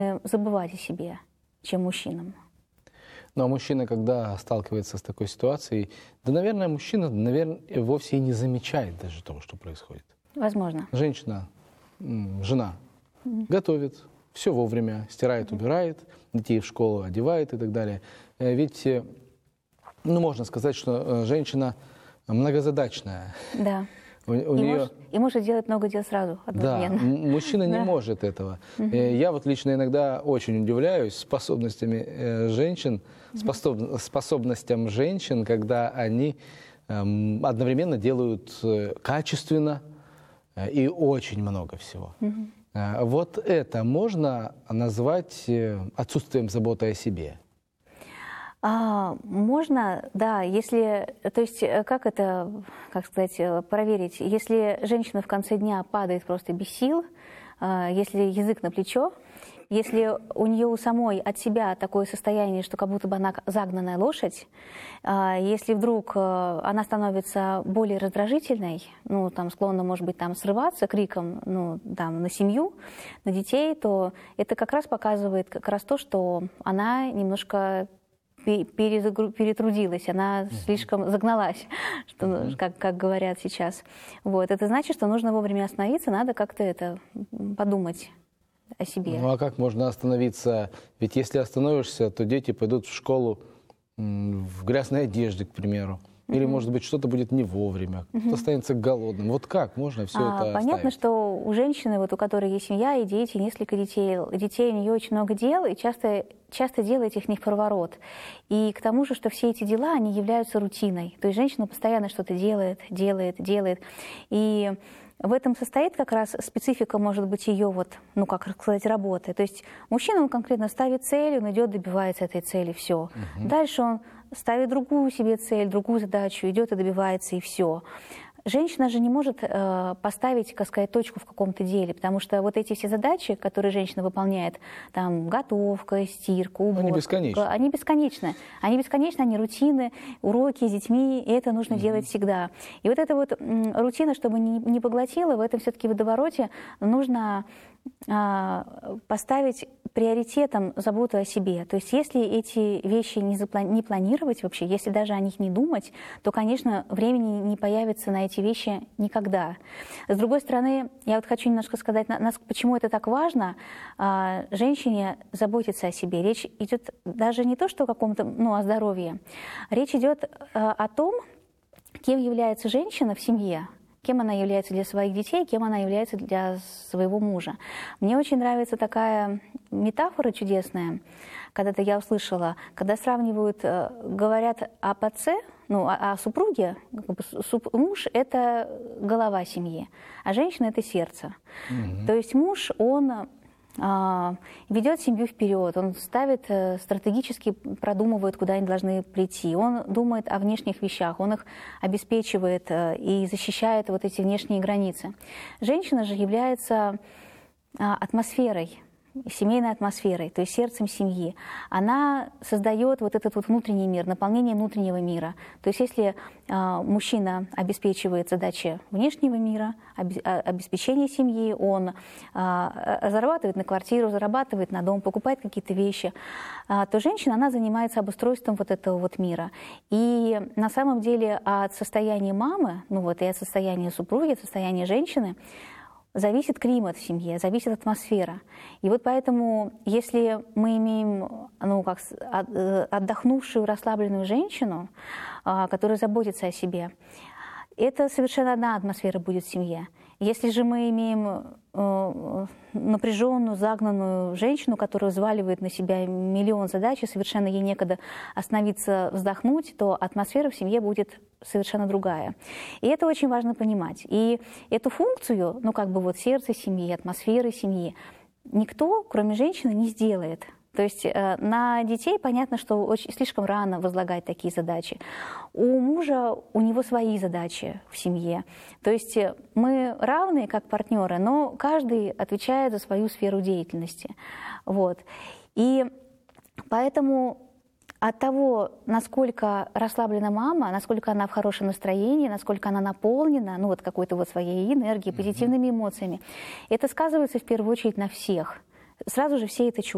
забывать о себе, чем мужчинам. Ну а мужчина, когда сталкивается с такой ситуацией, да, наверное, мужчина, вовсе и не замечает даже того, что происходит. Возможно. Женщина, жена, готовит, все вовремя, стирает, убирает, детей в школу одевает и так далее. Ведь, можно сказать, что женщина многозадачная. Да. У нее... И может делать много дел сразу, одновременно. Да, мужчина не может этого. Я вот лично иногда очень удивляюсь способностями женщин, способностям женщин, когда они одновременно делают качественно и очень много всего. Вот это можно назвать отсутствием заботы о себе? Можно, да, если, то есть, как это, как сказать, проверить, если женщина в конце дня падает просто без сил, если язык на плечо, если у нее у самой от себя такое состояние, что как будто бы она загнанная лошадь, если вдруг она становится более раздражительной, склонна, может быть, срываться криком, на семью, на детей, то это как раз показывает как раз то, что она немножко перетрудилась, она слишком загналась, как говорят сейчас. Вот. Это значит, что нужно вовремя остановиться, надо как-то подумать о себе. Ну а как можно остановиться? Ведь если остановишься, то дети пойдут в школу в грязной одежде, к примеру. Или, может быть, что-то будет не вовремя, кто останется голодным. Вот как можно все это Понятно, оставить? что у женщины, у которой есть семья и дети, несколько детей, у нее очень много дел, и часто делает их не в проворот. И к тому же, что все эти дела, они являются рутиной. То есть женщина постоянно что-то делает. И в этом состоит как раз специфика, может быть, ее работы. То есть мужчина, он конкретно ставит цель, он идет, добивается этой цели, все. Дальше он ставит другую себе цель, другую задачу, идет и добивается, и все. Женщина же не может поставить, как сказать, точку в каком-то деле, потому что вот эти все задачи, которые женщина выполняет, готовка, стирка, уборка, они бесконечны. Они бесконечны, они рутины, уроки с детьми, и это нужно делать всегда. И вот эта вот рутина, чтобы не поглотила, в этом все-таки водовороте нужно поставить приоритетом заботу о себе. То есть если эти вещи не планировать вообще, если даже о них не думать, то, конечно, времени не появится на эти вещи никогда. С другой стороны, я вот хочу немножко сказать, почему это так важно, женщине заботиться о себе. Речь идет даже не то, что о каком-то, о здоровье. Речь идет о том, кем является женщина в семье, кем она является для своих детей, кем она является для своего мужа. Мне очень нравится такая метафора чудесная, когда-то я услышала, когда сравнивают, говорят об отце, о супруге, муж – это голова семьи, а женщина – это сердце. То есть муж, он ведет семью вперед, он стратегически продумывает, куда они должны прийти, он думает о внешних вещах, он их обеспечивает и защищает вот эти внешние границы. Женщина же является атмосферой, семейной атмосферой, то есть сердцем семьи. Она создает вот этот вот внутренний мир, наполнение внутреннего мира. То есть если мужчина обеспечивает задачи внешнего мира, обеспечение семьи, он зарабатывает на квартиру, зарабатывает на дом, покупает какие-то вещи, то женщина, она занимается обустройством вот этого вот мира. И на самом деле от состояния мамы, и от состояния супруги, от состояния женщины, зависит климат в семье, зависит атмосфера. И вот поэтому, если мы имеем отдохнувшую, расслабленную женщину, которая заботится о себе, это совершенно одна атмосфера будет в семье. Если же мы имеем напряженную, загнанную женщину, которая взваливает на себя миллион задач, и совершенно ей некогда остановиться, вздохнуть, то атмосфера в семье будет совершенно другая. И это очень важно понимать. И эту функцию, сердце семьи, атмосферы семьи, никто, кроме женщины, не сделает. То есть на детей понятно, что слишком рано возлагать такие задачи. У мужа, у него свои задачи в семье. То есть мы равны как партнеры, но каждый отвечает за свою сферу деятельности. Вот. И поэтому от того, насколько расслаблена мама, насколько она в хорошем настроении, насколько она наполнена, какой-то своей энергией, позитивными эмоциями, это сказывается в первую очередь на всех. Сразу же все это чувствуют.